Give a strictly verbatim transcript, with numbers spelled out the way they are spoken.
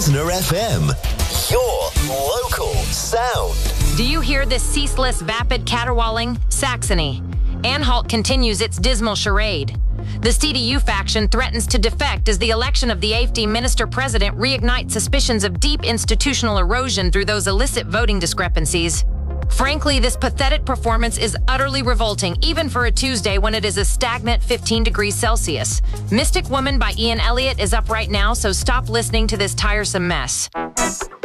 Elsner F M, your local sound. Do you hear this ceaseless, vapid caterwauling? Saxony. Anhalt continues its dismal charade. The C D U faction threatens to defect as the election of the A F D minister-president reignites suspicions of deep institutional erosion through those illicit voting discrepancies. Frankly, this pathetic performance is utterly revolting, even for a Tuesday when it is a stagnant fifteen degrees Celsius. Mystic Woman by Ian Elliott is up right now, so stop listening to this tiresome mess.